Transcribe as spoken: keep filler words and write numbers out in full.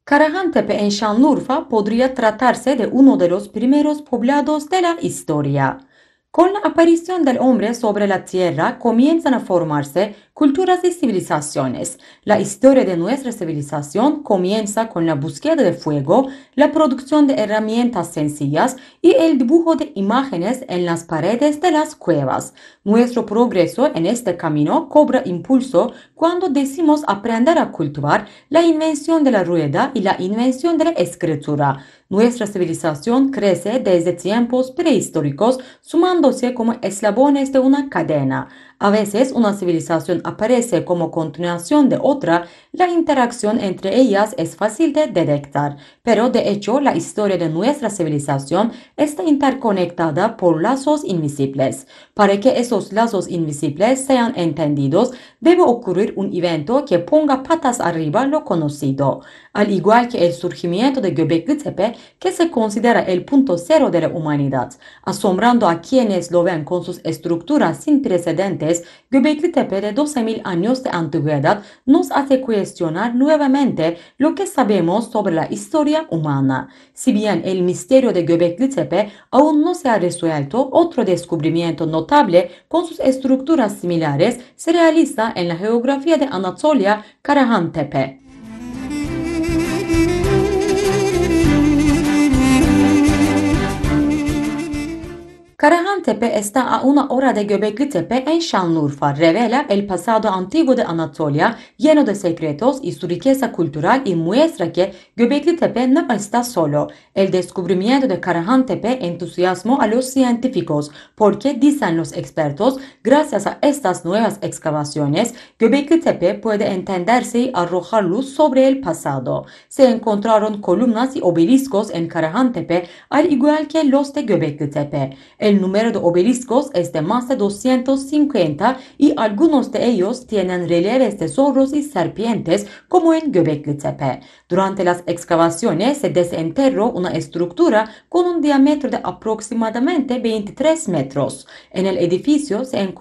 Karahantepe en Şanlıurfa podría tratarse de uno de los primeros poblados de la historia. Con la aparición del hombre sobre la tierra comienzan a formarse culturas y civilizaciones. La historia de nuestra civilización comienza con la búsqueda de fuego, la producción de herramientas sencillas y el dibujo de imágenes en las paredes de las cuevas. Nuestro progreso en este camino cobra impulso cuando decimos aprender a cultivar, la invención de la rueda y la invención de la escritura. Nuestra civilización crece desde tiempos prehistóricos, sumándose como eslabones de una cadena. A veces una civilización aparece como continuación de otra, la interacción entre ellas es fácil de detectar, pero de hecho la historia de nuestra civilización está interconectada por lazos invisibles. Para que esos lazos invisibles sean entendidos, debe ocurrir un evento que ponga patas arriba lo conocido. Al igual que el surgimiento de Göbekli Tepe, que se considera el punto cero de la humanidad, asombrando a quienes lo ven con sus estructuras sin precedentes, Göbekli Tepe de doce mil años de antigüedad nos hace cuestionar nuevamente lo que sabemos sobre la historia humana. Si bien el misterio de Göbekli Tepe aún no se ha resuelto, otro descubrimiento notable con sus estructuras similares se realiza en la geografía de Anatolia, Karahantepe. Karahantepe está a una hora de Göbekli Tepe en Şanlıurfa. Revela el pasado antiguo de Anatolia, lleno de secretos y su riqueza cultural, y muestra que Göbekli Tepe no está solo. El descubrimiento de Karahantepe entusiasmó a los científicos porque, dicen los expertos, gracias a estas nuevas excavaciones, Göbekli Tepe puede entenderse y arrojar luz sobre el pasado. Se encontraron columnas y obeliscos en Karahantepe, al igual que los de Göbekli Tepe. El número de obeliscos es de más de doscientos cincuenta y algunos de ellos tienen relieves de zorros y serpientes como en Göbekli Tepe. Durante las excavaciones se desenterró una estructura con un diámetro de aproximadamente veintitrés metros. En el edificio se encontró